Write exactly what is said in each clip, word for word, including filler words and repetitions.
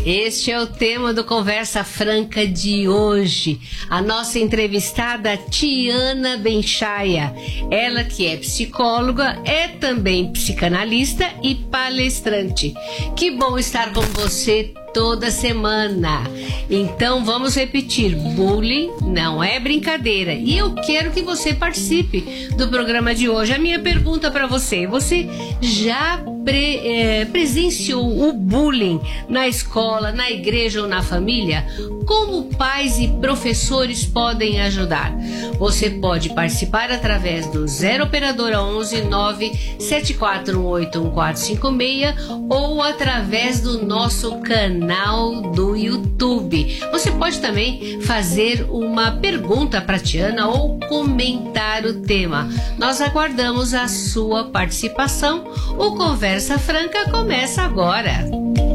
Este é o tema do Conversa Franca de hoje. A nossa entrevistada Tiana Benchaia, ela que é psicóloga, é também psicanalista e palestrante. Que bom estar com você toda semana. Então vamos repetir: bullying não é brincadeira. E eu quero que você participe do programa de hoje. A minha pergunta para você: você já pre, é, presenciou o bullying na escola, na igreja ou na família? Como pais e professores podem ajudar? Você pode participar através do zero operadora onze nove sete quatro um oito um quatro cinco seis ou através do nosso canal do YouTube. Você pode também fazer uma pergunta para a Tiana ou comentar o tema. Nós aguardamos a sua participação. O Conversa Franca começa agora.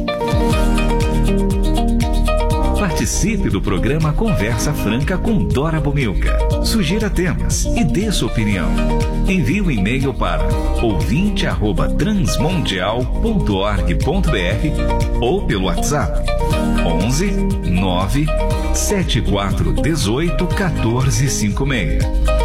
Participe do programa Conversa Franca com Dora Bomilca. Sugira temas e dê sua opinião. Envie um e-mail para ouvinte arroba transmundial ponto org ponto br ou pelo WhatsApp onze nove sete quatro um oito um quatro cinco seis.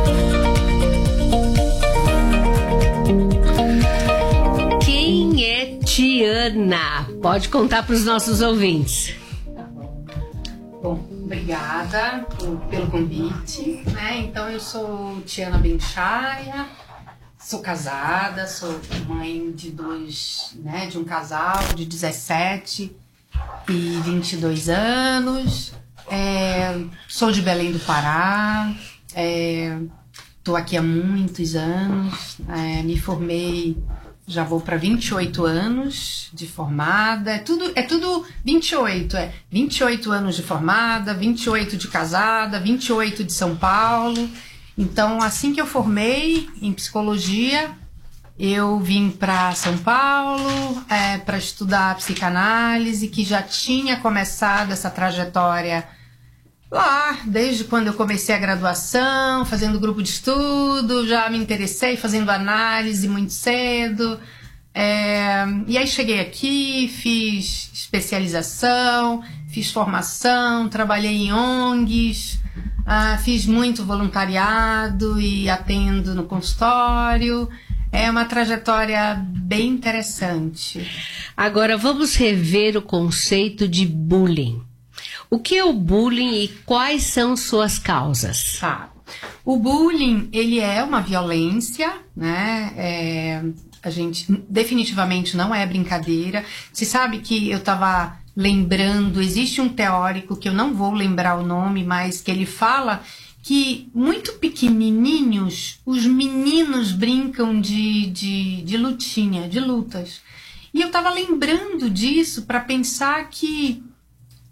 Quem é Tiana? Pode contar para os nossos ouvintes. Bom, obrigada por, pelo convite, né? Então eu sou Tiana Benchaia, sou casada, sou mãe de dois, né? De um casal de dezessete e vinte e dois anos, é, sou de Belém do Pará, estou é, aqui há muitos anos, é, me formei. Já vou para vinte e oito anos de formada, é tudo, é tudo vinte e oito, é vinte e oito anos de formada, vinte e oito de casada, vinte e oito de São Paulo. Então, assim que eu formei em psicologia, eu vim para São Paulo é, para estudar psicanálise, que já tinha começado essa trajetória lá, desde quando eu comecei a graduação, fazendo grupo de estudo, já me interessei fazendo análise muito cedo. É, e aí cheguei aqui, fiz especialização, fiz formação, trabalhei em O N Gs, ah, fiz muito voluntariado e atendo no consultório. É uma trajetória bem interessante. Agora vamos rever o conceito de bullying. O que é o bullying e quais são suas causas? Tá. O bullying, ele é uma violência, né? É, a gente definitivamente não é brincadeira. Você sabe que eu estava lembrando, existe um teórico que eu não vou lembrar o nome, mas que ele fala que muito pequenininhos os meninos brincam de, de, de lutinha, de lutas. E eu estava lembrando disso para pensar que